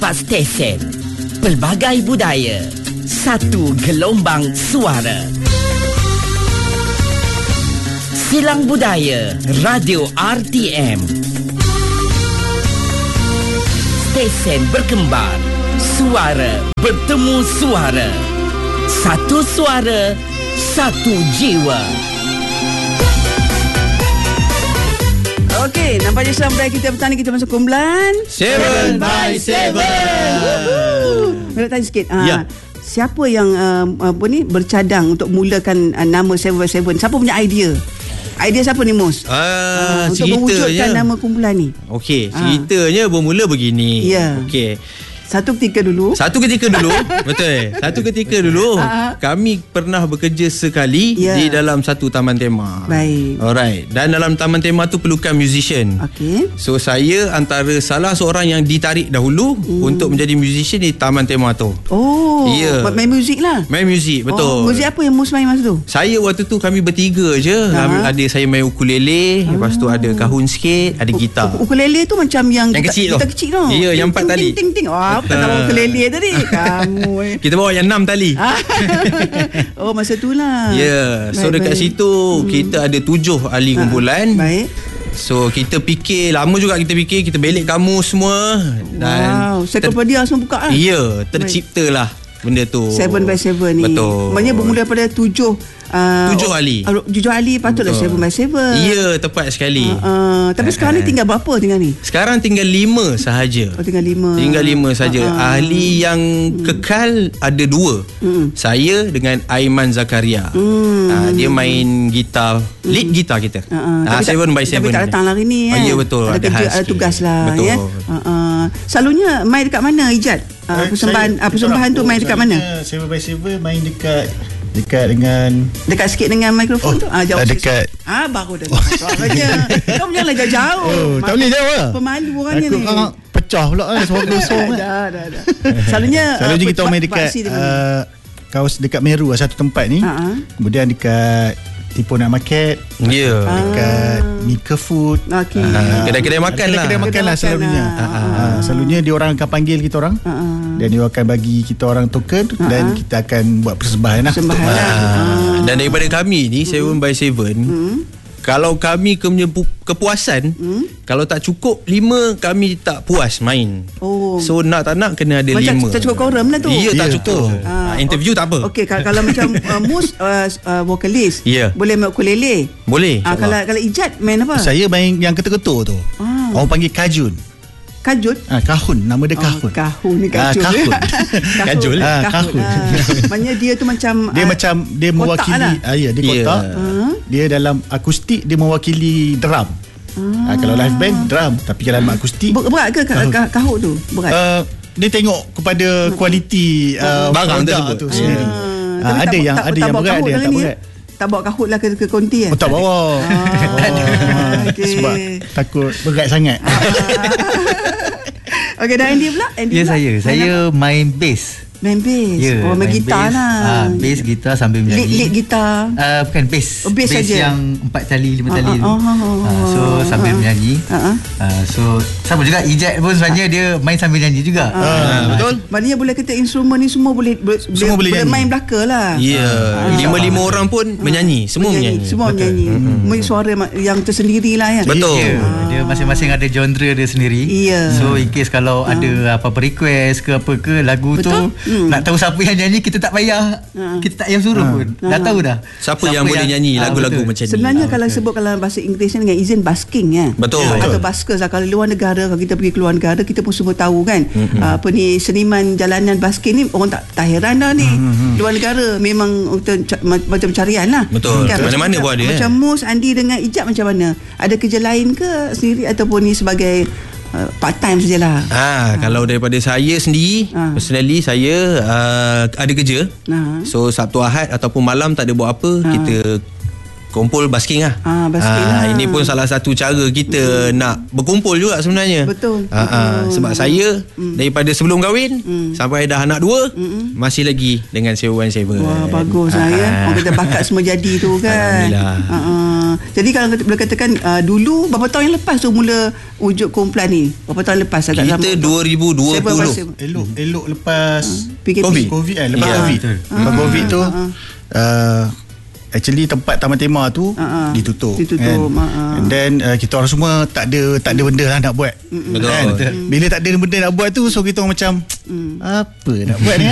stesen. Pelbagai budaya. Satu gelombang suara. Silang Budaya Radio RTM. Stesen berkembar. Suara bertemu suara. Satu suara, satu jiwa. Okey, nampaknya Silang Budaya kita petang ni kita masuk kumpulan 7x7. Nak tanya sikit. Ya. Siapa yang bercadang untuk mulakan nama 7x7? Siapa punya idea? Idea siapa ni, Mus? Untuk mewujudkan nama kumpulan ni. Okey, ceritanya bermula begini. Ya. Okey. Satu ketika dulu Betul. Satu ketika dulu kami pernah bekerja sekali di dalam satu taman tema. Baik. Alright. Dan dalam taman tema tu perlukan musician. Okey. So saya antara salah seorang yang ditarik dahulu untuk menjadi musician di taman tema tu. Oh. Ya. Main muzik lah. Main muzik, betul. Muzik apa yang Mus main masa tu? Saya waktu tu kami bertiga je. Ada saya main ukulele, lepas tu ada kahun sikit, ada gitar. Ukulele tu macam yang kecil tu. Gitar kecil tu. Ya, yang 4 tali. Ting ting ting. Wah, bukan nama ukulele tadi. Kamu. Kita bawa yang 6 tali. Oh, masa tu lah. Ya, so dekat situ kita ada 7 ahli kumpulan. Baik. So kita fikir, lama juga kita fikir, kita belik kamus semua. Dan Encyclopedia semua buka lah. Ya, terciptalah benda tu. 7x7 ni. Betul. Maknanya bermula daripada 7 ahli. 7 ahli patutlah 7x7. Ya, tepat sekali. Tapi sekarang ni tinggal berapa tinggal ni? Sekarang tinggal 5 sahaja. Tinggal 5. Tinggal 5 saja. Ahli yang kekal ada 2. Saya dengan Aiman Zakaria. Dia main gitar, lead gitar kita. 7x7. Tapi tak datang lah hari ni. Ya, betul. Ada kerja, ada tugas lah. Betul. Ya? Selalunya main dekat mana, Ijat? Persembahan tu main dekat mana? 7x7 main dekat dengan dekat sikit dengan mikrofon tu. Jawab dekat. Baru dah. Soalnya kau janganlah jauh-jauh. Tak boleh jauh lah. Pemalu orangnya ni. Aku pecah pula suara kosong. Dah. Selalunya kita main dekat kaos dekat Meru satu tempat ni. Kemudian dekat Tipunak Market. Ya. Dekat Mika Food. Kedai-kedai makan lah. Kedai makan lah selalunya. Selalunya dia orang akan panggil kita orang. Dan dia akan bagi kita orang token. Dan kita akan buat persembahan lah. Dan daripada kami ni 7x7, kalau kami kepuasan, kalau tak cukup 5, kami tak puas main. So nak tak nak kena ada 5. Macam tak cukup koram lah tu. Ya, tak cukup. Interview tak apa. Okey, kalau macam Mus vokalis, boleh main ukulele. Boleh. Kalau Ijat main apa? Saya main yang ketul-ketul tu. Orang panggil kajun. Kajut? Kahun. Nama dia kahun. Kahun ni kajut. Kahun. Kajul. Kahun. Maknanya dia tu macam dia mewakili lah. dia kotak. Dia dalam akustik dia mewakili drum. Kalau live band drum, tapi kalau dalam akustik berat ke kahut tu? Berat. Dia tengok kepada kualiti barang tu sendiri. Ada yang berat, ada yang tak berat. Tak bawa kahut lah ke konti kan? Tak bawa. Sebab takut berat sangat. Okey, dan Andy pula? Saya main bass. Main bass? Main gitar bass, lah. Bass, gitar sambil menyanyi. Lead gitar? Bukan, bass. Bass saja? Yang 4 tali, 5 tali tu. So sambil menyanyi. So sama juga Ijat pun sebenarnya dia main sambil nyanyi juga. Betul. Maknanya boleh kata instrumen ni semua boleh main belaka lah. Ya. 5 orang pun menyanyi. Semua menyanyi. Suara yang tersendiri lah ya. Betul. Dia masing-masing ada genre dia sendiri. So in case kalau ada apa-apa request ke apa ke lagu tu, nak tahu siapa yang nyanyi, kita tak payah, kita tak payah suruh pun. Dah tahu dah siapa yang boleh nyanyi lagu-lagu macam ni. Sebenarnya kalau sebut kalau bahasa Inggerisnya dengan izin basking ya. Betul. Atau buskers lah. Kalau luar negara, kalau kita pergi ke luar negara, kita pun semua tahu kan. Apa ni, seniman jalanan basking ni orang tak heran dah ni. Luar negara memang macam carian lah. Betul. Kan? Mana-mana pun ada. Macam Mus, Andi dengan Ijat macam mana? Ada kerja lain ke sendiri ataupun ni sebagai part time sajalah? Kalau daripada saya sendiri, personally saya ada kerja. So Sabtu Ahad ataupun malam tak ada buat apa, kita kumpul basking lah. Basking lah. Ini pun salah satu cara kita nak berkumpul juga sebenarnya. Betul. Sebab saya daripada sebelum kahwin sampai dah anak 2 masih lagi dengan 717. Wah, bagus lah ya. Orang kata bakat semua jadi tu kan. Alhamdulillah. Jadi kalau boleh katakan dulu berapa tahun yang lepas tu mula wujud kumpulan ni? Berapa tahun lepas agak kita 2020. Elok lepas PKP. COVID lepas COVID. Lepas COVID tu actually tempat Taman Tema tu ditutup kan? And then kita orang semua tak ada benda lah nak buat. Betul. Kan? Bila tak ada benda nak buat tu, so kita orang macam apa nak buat ni